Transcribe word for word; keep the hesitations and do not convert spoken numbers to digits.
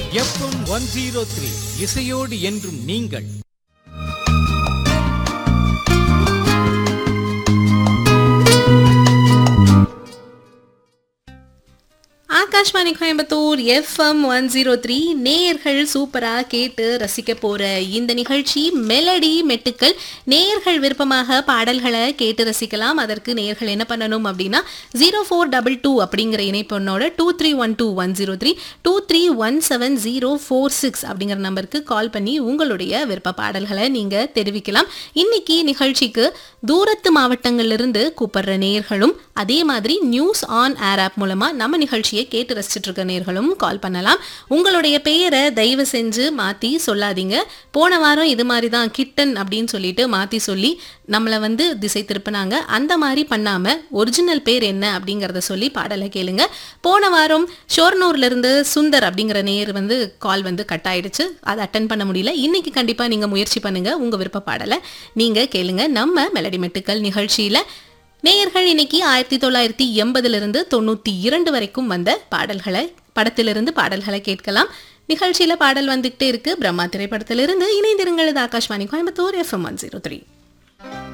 FM one zero three இசையோடு என்றும் நீங்கள். Akashvani Coimbatore FM one zero three நேயர்கள் சூப்பரா கேட்டு ரசிக்க போற இந்த நிகழ்ச்சி மெலடி மெட்டுக்கள். நேயர்கள் விருப்பமாக பாடல்களை கேட்டு ரசிக்கலாம். அதற்கு நேயர்கள் என்ன பண்ணணும் அப்படின்னா ஜீரோ ஃபோர் டபுள் டூ அப்படிங்கிற இணைப்பொண்ணோட two three one two one zero three two three one seven zero four six அப்படிங்கிற நம்பருக்கு கால் பண்ணி உங்களுடைய விருப்ப பாடல்களை நீங்க தெரிவிக்கலாம். இன்னைக்கு நிகழ்ச்சிக்கு தூரத்து மாவட்டங்களிலிருந்து கூப்பிடுற நேயர்களும் அதே மாதிரி நியூஸ் ஆன் ஏர் ஆப் மூலமா நம்ம நிகழ்ச்சியை கேட்டு ரசிச்சுட்டு இருக்க நேயர்களும் கால் பண்ணலாம். உங்களுடைய பெயரை தயவு செஞ்சு மாத்தி சொல்லாதீங்க. போன வாரம் இது மாதிரி தான் கிட்டன் அப்படின்னு சொல்லிட்டு மாத்தி சொல்லி நம்மளை வந்து திசை திருப்பினாங்க. அந்த மாதிரி பண்ணாம ஒரிஜினல் பேர் என்ன அப்படிங்கறத சொல்லி பாடலை கேளுங்க. போன வாரம் ஷோர்னூர்ல இருந்து சுந்தர் அப்படிங்கிற நேயர் வந்து கால் வந்து கட் ஆயிடுச்சு. அதை அட்டன் பண்ண முடியல. இன்னைக்கு கண்டிப்பா நீங்க முயற்சி பண்ணுங்க. உங்க விருப்ப பாடலை நீங்க கேளுங்க நம்ம மெலடி மெட்டுக்கள் நிகழ்ச்சியில. நேயர்கள் இன்னைக்கு ஆயிரத்தி தொள்ளாயிரத்தி எண்பதுல இருந்து தொண்ணூத்தி இரண்டு வரைக்கும் வந்த பாடல்களை படத்திலிருந்து பாடல்களை கேட்கலாம். நிகழ்ச்சியில பாடல் வந்துகிட்டே இருக்கு. பிரம்மா திரைப்படத்திலிருந்து. இணைந்திருங்கள். Akashvani Coimbatore FM one zero three.